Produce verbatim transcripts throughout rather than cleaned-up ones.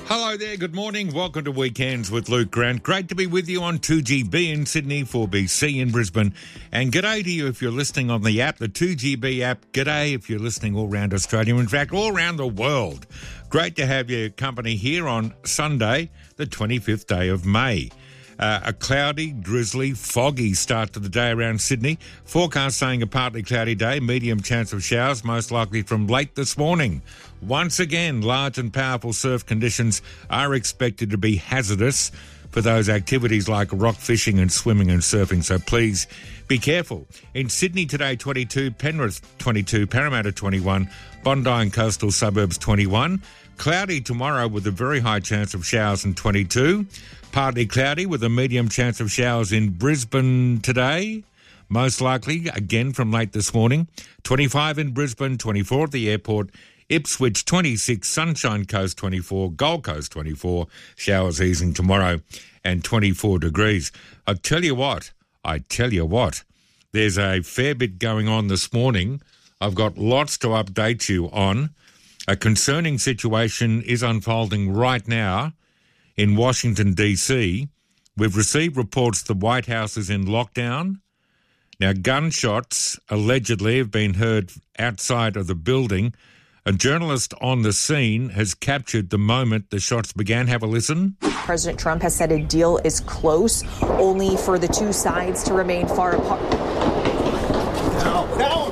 Hello there, good morning. Welcome to Weekends with Luke Grant. Great to be with you on two G B in Sydney, four B C in Brisbane. And g'day to you if you're listening on the app, the two G B app. G'day if you're listening all around Australia, in fact, all around the world. Great to have your company here on Sunday, the twenty-fifth day of May. Uh, a cloudy, drizzly, foggy start to the day around Sydney. Forecast saying a partly cloudy day, medium chance of showers, most likely from late this morning. Once again, large and powerful surf conditions are expected to be hazardous for those activities like rock fishing and swimming and surfing, so please be careful. In Sydney today, twenty-two, Penrith twenty-two, Parramatta twenty-one, Bondi and coastal suburbs twenty-one. Cloudy tomorrow with a very high chance of showers in twenty-two. Partly cloudy with a medium chance of showers in Brisbane today. Most likely, again from late this morning. twenty-five in Brisbane, twenty-four at the airport. Ipswich twenty-six, Sunshine Coast twenty-four, Gold Coast twenty-four. Showers easing tomorrow and twenty-four degrees. I tell you what, I tell you what, there's a fair bit going on this morning. I've got lots to update you on. A concerning situation is unfolding right now in Washington, D C. We've received reports the White House is in lockdown. Now, gunshots allegedly have been heard outside of the building. A journalist on the scene has captured the moment the shots began. Have a listen. President Trump has said a deal is close, only for the two sides to remain far apart. No, no.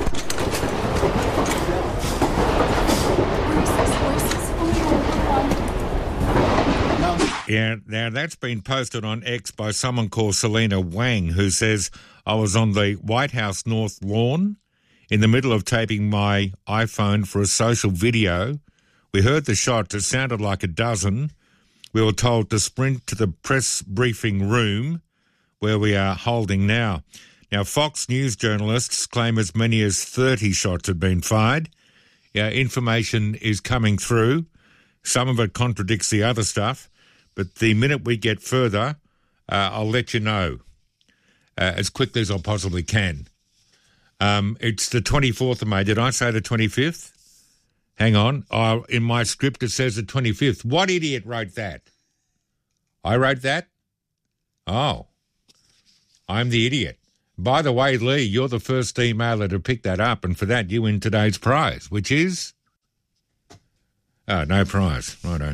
Yeah, now that's been posted on X by someone called Selena Wang, who says, I was on the White House North lawn in the middle of taping my iPhone for a social video. We heard the shots. It sounded like a dozen. We were told to sprint to the press briefing room where we are holding now. Now, Fox News journalists claim as many as thirty shots had been fired. Yeah, information is coming through. Some of it contradicts the other stuff. But the minute we get further, uh, I'll let you know uh, as quickly as I possibly can. Um, it's the twenty-fourth of May. Did I say the twenty-fifth? Hang on. Oh, in my script, it says the twenty-fifth. What idiot wrote that? I wrote that? Oh, I'm the idiot. By the way, Lee, you're the first emailer to pick that up, and for that, you win today's prize, which is... Oh, no prize. Righto.